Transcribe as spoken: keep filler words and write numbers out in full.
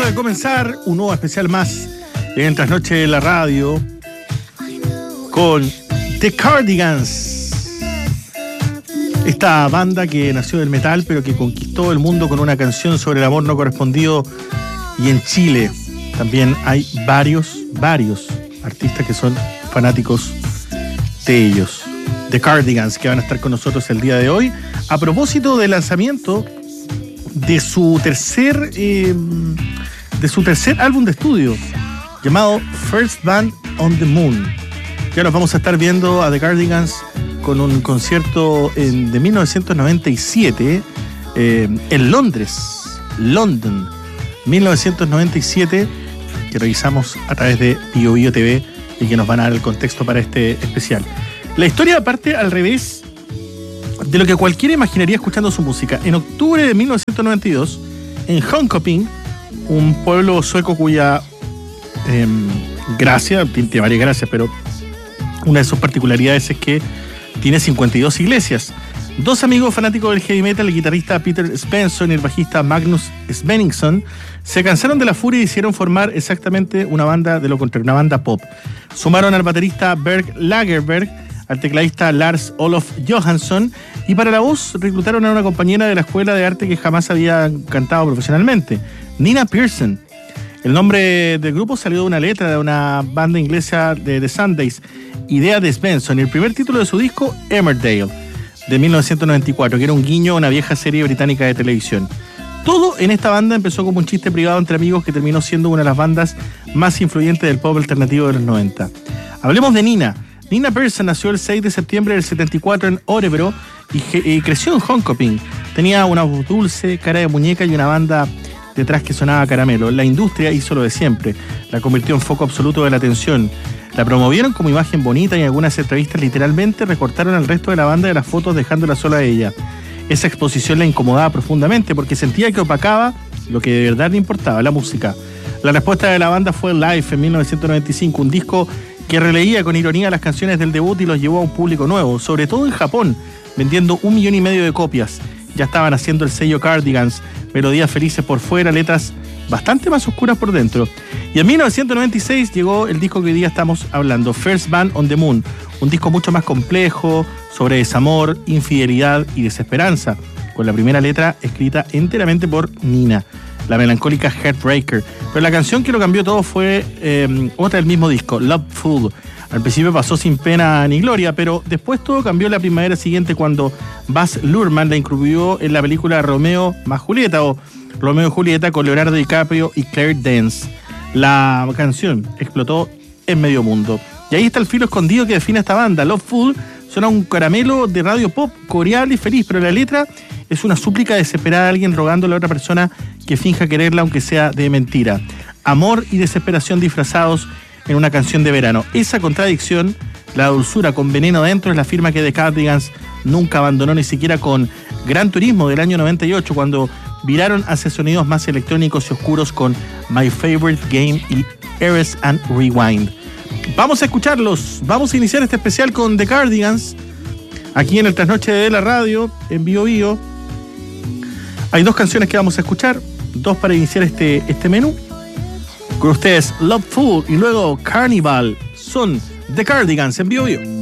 de comenzar un nuevo especial más en Trasnoche de la Radio con The Cardigans. Esta banda que nació del metal pero que conquistó el mundo con una canción sobre el amor no correspondido. Y en Chile también hay varios, varios artistas que son fanáticos de ellos. The Cardigans, que van a estar con nosotros el día de hoy a propósito del lanzamiento de su tercer eh, de su tercer álbum de estudio llamado First Band on the Moon. Ya nos vamos a estar viendo a The Cardigans con un concierto en, de mil novecientos noventa y siete eh, en Londres, London, mil novecientos noventa y siete, que revisamos a través de Bio Bio T V y que nos van a dar el contexto para este especial. La historia parte al revés de lo que cualquiera imaginaría escuchando su música. En octubre de mil novecientos noventa y dos, en Jönköping, un pueblo sueco cuya eh, gracia, tiene varias gracias, pero una de sus particularidades es que tiene cincuenta y dos iglesias. Dos amigos fanáticos del heavy metal, el guitarrista Peter Svensson y el bajista Magnus Svenningsson, se cansaron de la furia y hicieron formar exactamente una banda de lo contrario, una banda pop. Sumaron al baterista Berg Lagerberg, al tecladista Lars Olof Johansson, y para la voz reclutaron a una compañera de la escuela de arte que jamás había cantado profesionalmente, Nina Persson. El nombre del grupo salió de una letra de una banda inglesa de The Sundays, idea de Svensson, y el primer título de su disco, Emmerdale, de mil novecientos noventa y cuatro, que era un guiño a una vieja serie británica de televisión. Todo en esta banda empezó como un chiste privado entre amigos que terminó siendo una de las bandas más influyentes del pop alternativo de los noventa. Hablemos de Nina. Nina Persson nació el seis de septiembre del setenta y cuatro en Örebro y, y creció en Jönköping. Tenía una voz dulce, cara de muñeca y una banda detrás que sonaba caramelo. La industria hizo lo de siempre, la convirtió en foco absoluto de la atención. La promovieron como imagen bonita y en algunas entrevistas literalmente recortaron al resto de la banda de las fotos dejándola sola a ella. Esa exposición la incomodaba profundamente porque sentía que opacaba lo que de verdad le importaba, la música. La respuesta de la banda fue Live en mil novecientos noventa y cinco, un disco que releía con ironía las canciones del debut y los llevó a un público nuevo, sobre todo en Japón, vendiendo un millón y medio de copias. Ya estaban haciendo el sello Cardigans, melodías felices por fuera, letras bastante más oscuras por dentro. Y en mil novecientos noventa y seis llegó el disco que hoy día estamos hablando, First Band on the Moon, un disco mucho más complejo, sobre desamor, infidelidad y desesperanza, con la primera letra escrita enteramente por Nina, la melancólica Heartbreaker. Pero la canción que lo cambió todo fue eh, otra del mismo disco, Loveful. Al principio pasó sin pena ni gloria, pero después todo cambió la primavera siguiente cuando Baz Luhrmann la incluyó en la película Romeo más Julieta, o Romeo y Julieta, con Leonardo DiCaprio y Claire Danes. La canción explotó en medio mundo. Y ahí está el filo escondido que define a esta banda. Loveful suena un caramelo de radio pop, coreal y feliz, pero la letra es una súplica desesperada de alguien rogándole a otra persona que finja quererla aunque sea de mentira. Amor y desesperación disfrazados en una canción de verano. Esa contradicción, la dulzura con veneno dentro, es la firma que The Cardigans nunca abandonó, ni siquiera con Gran Turismo del año noventa y ocho, cuando viraron hacia sonidos más electrónicos y oscuros con My Favorite Game y Eras and Rewind. Vamos a escucharlos, vamos a iniciar este especial con The Cardigans, aquí en el Trasnoche de la Radio, en Bio Bio. Hay dos canciones que vamos a escuchar, dos para iniciar este, este menú. Con ustedes, Loveful y luego Carnival, son The Cardigans en Bio Bio.